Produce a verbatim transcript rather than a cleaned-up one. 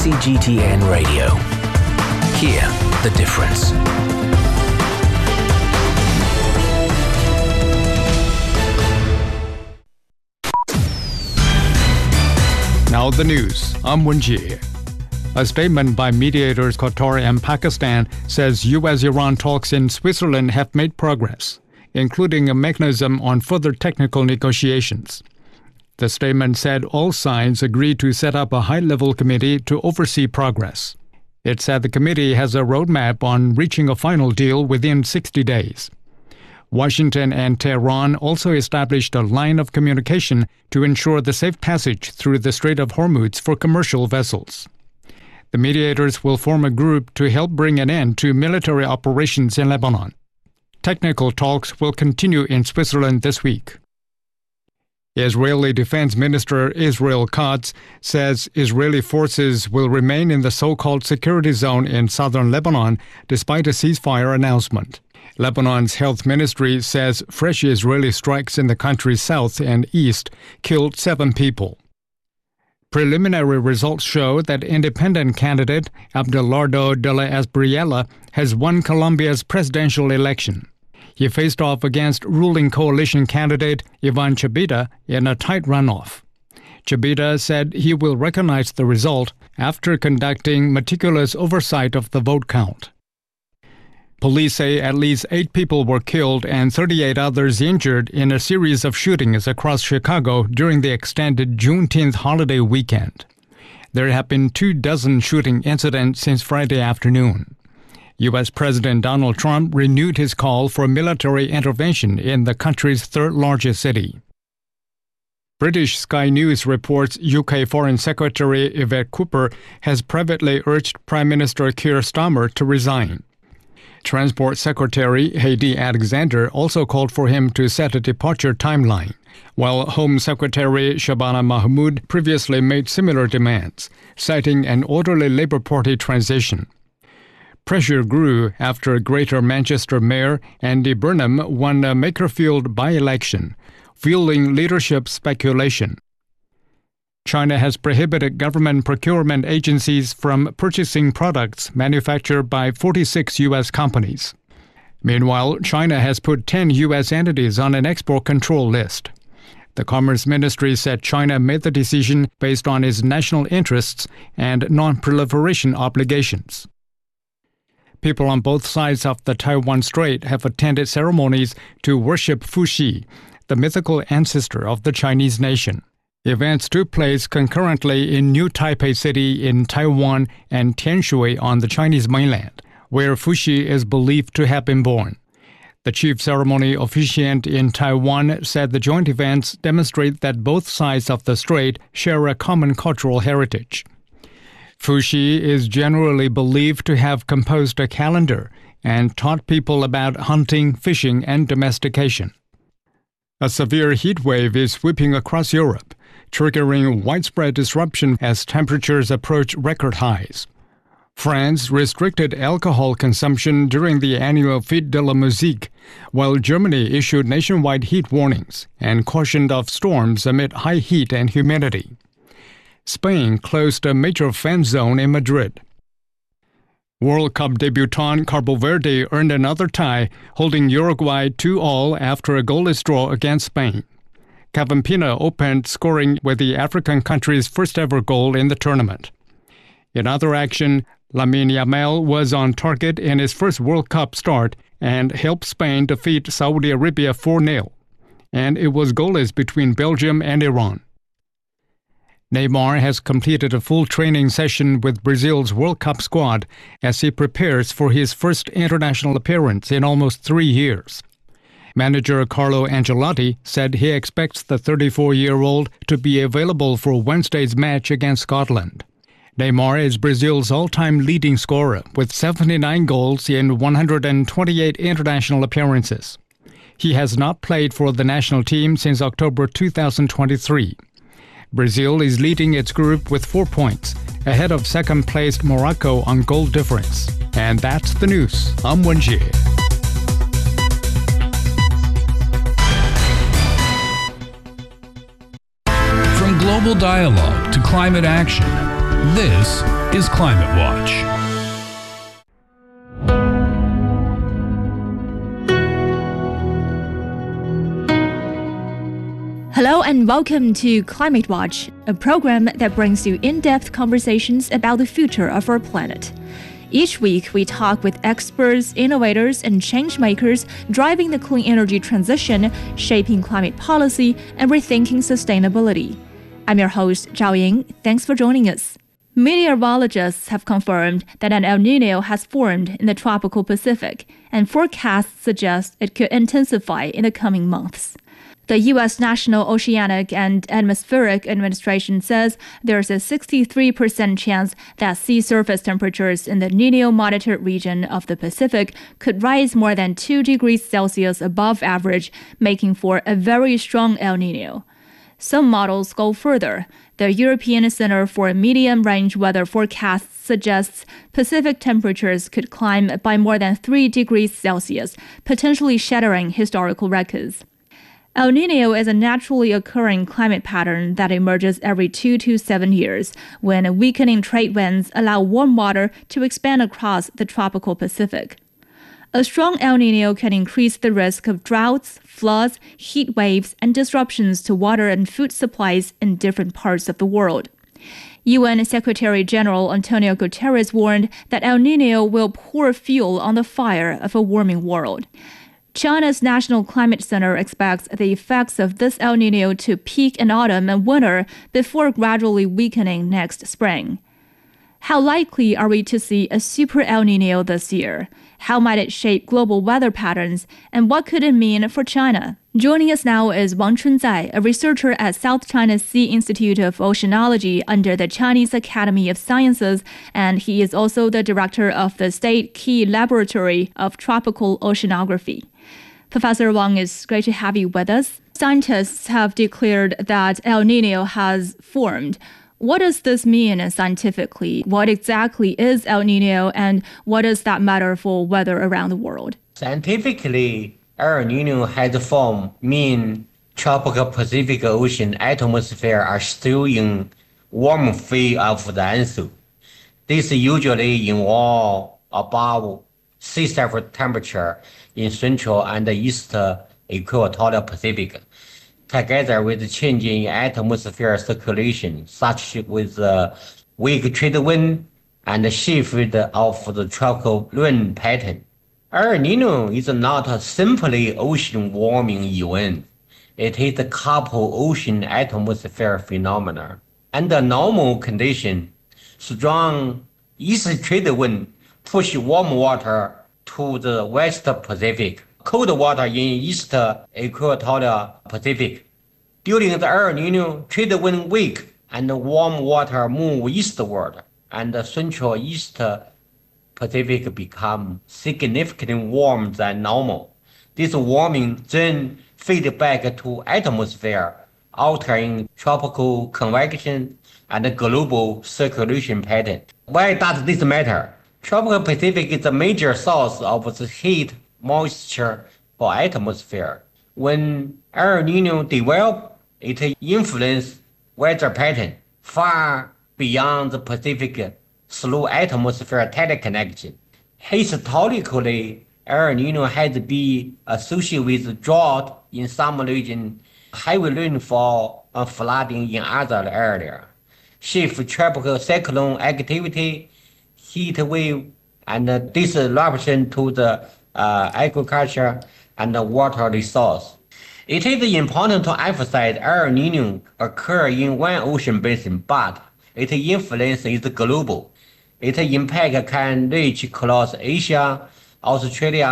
C G T N Radio. Hear the difference. Now the news. I'm Wenji. A statement by mediators Qatar and Pakistan says U S Iran talks in Switzerland have made progress, including a mechanism on further technical negotiations. The statement said all sides agreed to set up a high-level committee to oversee progress. It said the committee has a roadmap on reaching a final deal within sixty days. Washington and Tehran also established a line of communication to ensure the safe passage through the Strait of Hormuz for commercial vessels. The mediators will form a group to help bring an end to military operations in Lebanon. Technical talks will continue in Switzerland this week. Israeli Defense Minister Israel Katz says Israeli forces will remain in the so-called security zone in southern Lebanon despite a ceasefire announcement. Lebanon's health ministry says fresh Israeli strikes in the country's south and east killed seven people. Preliminary results show that independent candidate Abelardo de la Espriella has won Colombia's presidential election. He faced off against ruling coalition candidate Ivan Chebita in a tight runoff. Chebita said he will recognize the result after conducting meticulous oversight of the vote count. Police say at least eight people were killed and thirty-eight others injured in a series of shootings across Chicago during the extended Juneteenth holiday weekend. There have been two dozen shooting incidents since Friday afternoon. U S President Donald Trump renewed his call for military intervention in the country's third-largest city. British Sky News reports U K Foreign Secretary Yvette Cooper has privately urged Prime Minister Keir Starmer to resign. Transport Secretary Heidi Alexander also called for him to set a departure timeline, while Home Secretary Shabana Mahmood previously made similar demands, citing an orderly Labour Party transition. Pressure grew after Greater Manchester Mayor Andy Burnham won a Makerfield by-election, fueling leadership speculation. China has prohibited government procurement agencies from purchasing products manufactured by forty-six U S companies. Meanwhile, China has put ten U S entities on an export control list. The Commerce Ministry said China made the decision based on its national interests and non-proliferation obligations. People on both sides of the Taiwan Strait have attended ceremonies to worship Fuxi, the mythical ancestor of the Chinese nation. Events took place concurrently in New Taipei City in Taiwan and Tianshui on the Chinese mainland, where Fuxi is believed to have been born. The chief ceremony officiant in Taiwan said the joint events demonstrate that both sides of the strait share a common cultural heritage. Fuxi is generally believed to have composed a calendar and taught people about hunting, fishing, and domestication. A severe heat wave is sweeping across Europe, triggering widespread disruption as temperatures approach record highs. France restricted alcohol consumption during the annual Fête de la Musique, while Germany issued nationwide heat warnings and cautioned of storms amid high heat and humidity. Spain closed a major fan zone in Madrid. World Cup debutant Cabo Verde earned another tie, holding Uruguay two all after a goalless draw against Spain. Kevin Pina opened scoring with the African country's first-ever goal in the tournament. In other action, Lamine Yamal was on target in his first World Cup start and helped Spain defeat Saudi Arabia four nil. And it was goalless between Belgium and Iran. Neymar has completed a full training session with Brazil's World Cup squad as he prepares for his first international appearance in almost three years. Manager Carlo Ancelotti said he expects the thirty-four-year-old to be available for Wednesday's match against Scotland. Neymar is Brazil's all-time leading scorer with seventy-nine goals in one hundred twenty-eight international appearances. He has not played for the national team since October two thousand twenty-three. Brazil is leading its group with four points, ahead of second-placed Morocco on goal difference. And that's the news. I'm Wenji. From global dialogue to climate action, this is Climate Watch. Hello and welcome to Climate Watch, a program that brings you in-depth conversations about the future of our planet. Each week, we talk with experts, innovators, and change-makers driving the clean energy transition, shaping climate policy, and rethinking sustainability. I'm your host, Zhao Ying. Thanks for joining us. Meteorologists have confirmed that an El Niño has formed in the tropical Pacific, and forecasts suggest it could intensify in the coming months. The U S National Oceanic and Atmospheric Administration says there's a sixty-three percent chance that sea surface temperatures in the Niño-monitored region of the Pacific could rise more than two degrees Celsius above average, making for a very strong El Niño. Some models go further. The European Center for Medium-Range Weather Forecasts suggests Pacific temperatures could climb by more than three degrees Celsius, potentially shattering historical records. El Niño is a naturally occurring climate pattern that emerges every two to seven years when weakening trade winds allow warm water to expand across the tropical Pacific. A strong El Niño can increase the risk of droughts, floods, heat waves, and disruptions to water and food supplies in different parts of the world. U N Secretary-General Antonio Guterres warned that El Niño will pour fuel on the fire of a warming world. China's National Climate Center expects the effects of this El Niño to peak in autumn and winter before gradually weakening next spring. How likely are we to see a super El Niño this year? How might it shape global weather patterns? And what could it mean for China? Joining us now is Wang Chunzai, a researcher at South China Sea Institute of Oceanology under the Chinese Academy of Sciences, and he is also the director of the State Key Laboratory of Tropical Oceanography. Professor Wang, it's great to have you with us. Scientists have declared that El Niño has formed. What does this mean scientifically? What exactly is El Niño, and what does that matter for weather around the world? Scientifically, El Niño has formed mean tropical Pacific Ocean atmosphere are still in warm phase of the answer. This usually involves above sea surface temperature in central and east equatorial Pacific, together with changing atmosphere circulation, such with uh, weak trade wind and shift of the tropical rain pattern. El Niño is not simply ocean warming event. It is a couple ocean atmosphere phenomena. Under normal condition, strong east trade wind push warm water to the West Pacific, cold water in East Equatorial Pacific. During the El Niño, trade wind weak and warm water move eastward, and the Central East Pacific become significantly warmer than normal. This warming then feeds back to atmosphere, altering tropical convection and global circulation pattern. Why does this matter? Tropical Pacific is a major source of the heat moisture for atmosphere. When El Niño develops, it influences weather pattern far beyond the Pacific through atmosphere teleconnection. Historically, El Niño has been associated with drought in some regions, heavy rainfall and flooding in other areas. Shift tropical cyclone activity, heat wave, and disruption to the uh, agriculture and the water resource. It is important to emphasize El Niño occurs in one ocean basin, but its influence is global. Its impact can reach across Asia, Australia,